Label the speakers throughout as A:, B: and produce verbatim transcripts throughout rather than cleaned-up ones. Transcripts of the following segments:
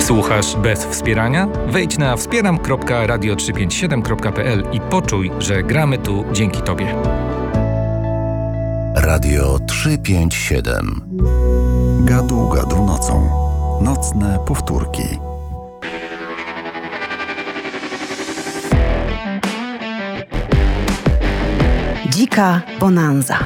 A: Słuchasz bez wspierania? Wejdź na wspieram kropka radio trzysta pięćdziesiąt siedem kropka p l i poczuj, że gramy tu dzięki Tobie.
B: Radio trzysta pięćdziesiąt siedem.
C: Gadu, gadu nocą. Nocne powtórki.
D: Dzika bonanza.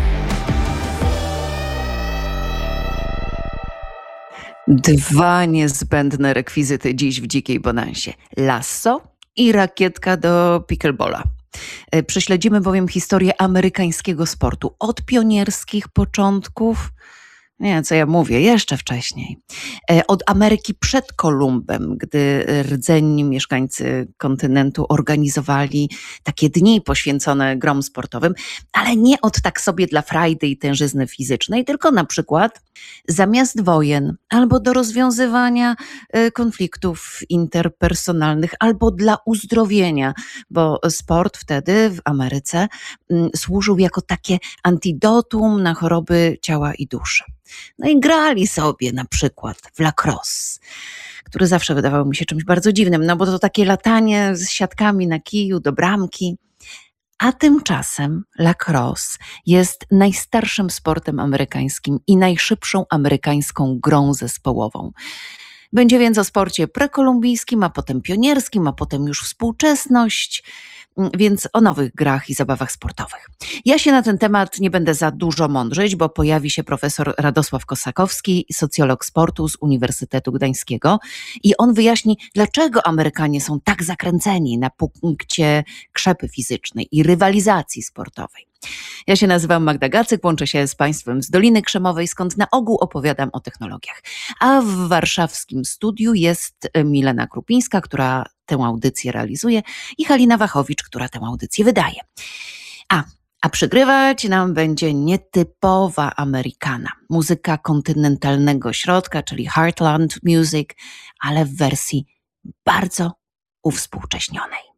D: Dwa niezbędne rekwizyty dziś w dzikiej bonanzie. Lasso i rakietka do pickleballa. Prześledzimy bowiem historię amerykańskiego sportu od pionierskich początków. Nie, co ja mówię, jeszcze wcześniej. Od Ameryki przed Kolumbem, gdy rdzenni mieszkańcy kontynentu organizowali takie dni poświęcone grom sportowym, ale nie od tak sobie dla frajdy i tężyzny fizycznej, tylko na przykład zamiast wojen, albo do rozwiązywania konfliktów interpersonalnych, albo dla uzdrowienia, bo sport wtedy w Ameryce służył jako takie antidotum na choroby ciała i duszy. No i grali sobie na przykład w lacrosse, który zawsze wydawał mi się czymś bardzo dziwnym, no bo to takie latanie z siatkami na kiju do bramki. A tymczasem lacrosse jest najstarszym sportem amerykańskim i najszybszą amerykańską grą zespołową. Będzie więc o sporcie prekolumbijskim, a potem pionierskim, a potem już współczesność, więc o nowych grach i zabawach sportowych. Ja się na ten temat nie będę za dużo mądrzeć, bo pojawi się profesor Radosław Kosakowski, socjolog sportu z Uniwersytetu Gdańskiego i on wyjaśni, dlaczego Amerykanie są tak zakręceni na punkcie krzepy fizycznej i rywalizacji sportowej. Ja się nazywam Magda Gacyk, łączę się z Państwem z Doliny Krzemowej, skąd na ogół opowiadam o technologiach. A w warszawskim studiu jest Milena Krupińska, która tę audycję realizuje, i Halina Wachowicz, która tę audycję wydaje. A, a przygrywać nam będzie nietypowa Amerykana, muzyka kontynentalnego środka, czyli Heartland Music, ale w wersji bardzo uwspółcześnionej.